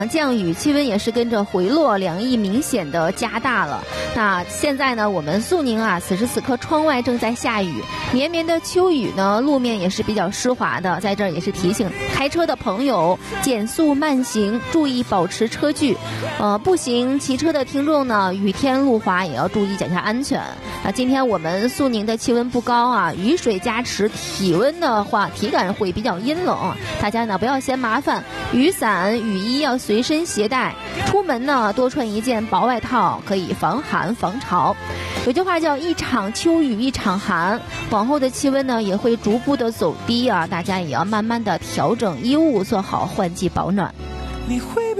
降雨，气温也是跟着回落，凉意明显的加大了。那现在呢，我们肃宁啊，此时此刻窗外正在下雨，绵绵的秋雨呢，路面也是比较湿滑的。在这儿也是提醒开车的朋友减速慢行，注意保持车距。步行、骑车的听众呢，雨天路滑也要注意脚下安全。今天我们肃宁的气温不高啊，雨水加持，体温的话体感会比较阴冷，大家呢不要嫌麻烦，雨伞、雨衣要随身携带，出门呢多穿一件薄外套，可以防寒防潮。有句话叫一场秋雨一场寒，往后的气温呢也会逐步的走低啊，大家也要慢慢的调整衣物，做好换季保暖。你会